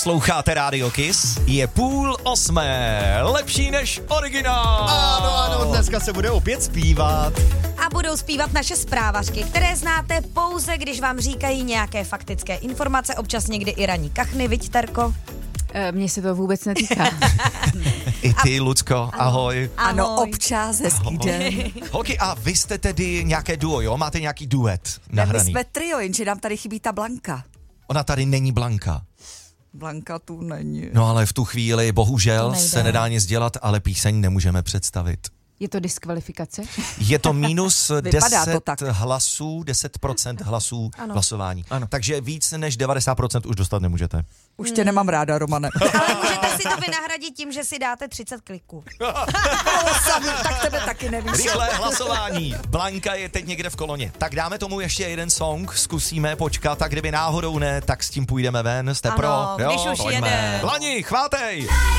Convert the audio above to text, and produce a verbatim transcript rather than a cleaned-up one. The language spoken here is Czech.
Sloucháte Radio Kiss, je půl osmé, lepší než originál. Ano, ano, dneska se bude opět zpívat. A budou zpívat naše zprávařky, které znáte pouze, když vám říkají nějaké faktické informace, občas někdy i raní kachny, viď, Terko? E, mně se to vůbec netýká. I ty, Lucko, ahoj. Ano, občas, hezký den. Holky, a vy jste tedy nějaké duo, jo? Máte nějaký duet My nahraný? jsme trio, jenže nám tady chybí ta Blanka. Ona tady není Blanka. Blanka tu není. No ale v tu chvíli bohužel To nejde. se nedá nic dělat, ale píseň nemůžeme představit. Je to diskvalifikace? Je to minus Vypadá to deset tak. hlasů, deset procent hlasů Ano. hlasování. Ano. Takže víc než devadesát procent už dostat nemůžete. Už tě nemám ráda, Romane. Ale můžete si to vynahradit tím, že si dáte třicet kliků. Sami, tak tebe taky nevíš. Rychlé hlasování. Blanka je teď někde v koloně. Tak dáme tomu ještě jeden song, zkusíme počkat a kdyby náhodou ne, tak s tím půjdeme ven. Jste Ano, pro? když už pojďme. jede. Lani, chvátej!